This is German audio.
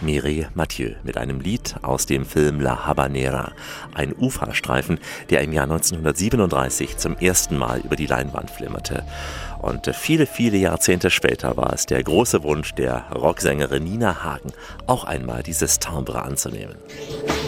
Mireille Mathieu mit einem Lied aus dem Film La Habanera, ein Ufa-Streifen, der im Jahr 1937 zum ersten Mal über die Leinwand flimmerte. Und viele, viele Jahrzehnte später war es der große Wunsch der Rocksängerin Nina Hagen, auch einmal dieses Timbre anzunehmen.